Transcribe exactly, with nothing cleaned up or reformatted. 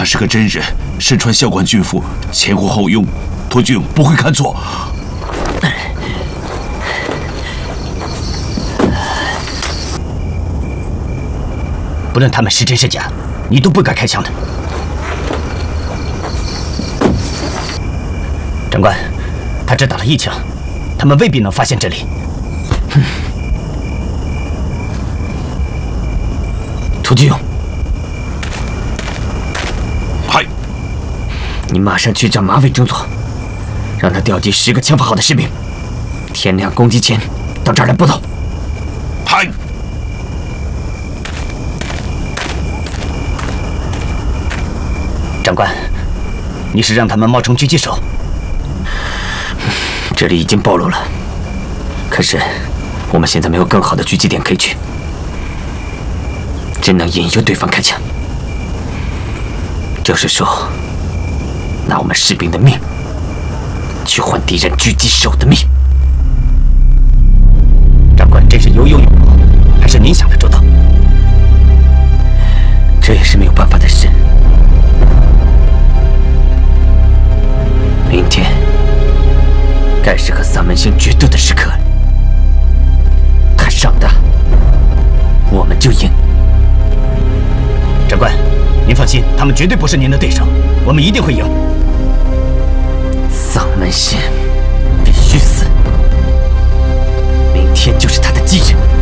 是个真人，身穿校冠军服，前呼后拥，托俊不会看错。 不论他们是真是假，你都不该开枪的。长官，他只打了一枪，他们未必能发现这里。哼。涂俊勇， 嗨， 你马上去找马尾中佐，让他调集十个枪法好的士兵，天亮攻击前到这儿来报道。 嗨。 长官，你是让他们冒充狙击手？这里已经暴露了，可是我们现在没有更好的狙击点可以去，只能引诱对方开枪。就是说，拿我们士兵的命去换敌人狙击手的命。长官真是有勇有谋，还是您想的周到？这也是没有办法的事。明天该是和三门星决斗的时刻，他上大，我们就赢。长官，您放心，他们绝对不是您的对手，我们一定会赢。丧门星必须死，明天就是他的忌日。